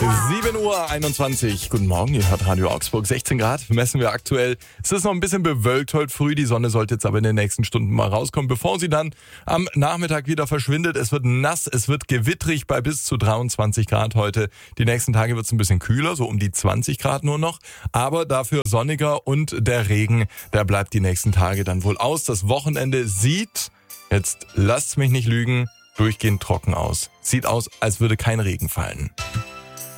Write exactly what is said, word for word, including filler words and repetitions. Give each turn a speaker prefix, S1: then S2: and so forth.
S1: sieben Uhr einundzwanzig. Guten Morgen, ihr hört Radio Augsburg. sechzehn Grad messen wir aktuell. Es ist noch ein bisschen bewölkt heute früh. Die Sonne sollte jetzt aber in den nächsten Stunden mal rauskommen, bevor sie dann am Nachmittag wieder verschwindet. Es wird nass, es wird gewittrig bei bis zu dreiundzwanzig Grad heute. Die nächsten Tage wird es ein bisschen kühler, so um die zwanzig Grad nur noch. Aber dafür sonniger und der Regen, der bleibt die nächsten Tage dann wohl aus. Das Wochenende sieht, jetzt lasst mich nicht lügen, durchgehend trocken aus. Sieht aus, als würde kein Regen fallen.